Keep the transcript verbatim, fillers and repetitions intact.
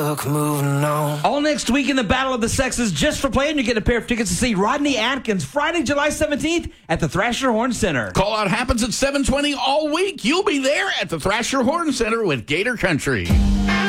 took moving on. All next week in the Battle of the Sexes, just for playing, you get a pair of tickets to see Rodney Atkins Friday, July seventeenth at the Thrasher Horn Center. Call out happens at seven twenty all week. You'll be there at the Thrasher Horn Center with Gator Country.